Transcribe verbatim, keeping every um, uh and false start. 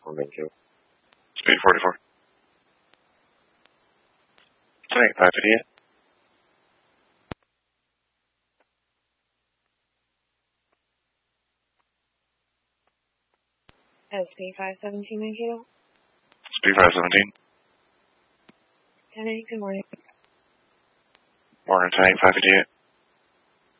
thank you. Speed forty-four. Tank five fifty-eight. S P five seventeen, Mankato. Speed five seventeen. ten eight, good morning. Morning, Tank five fifty-eight.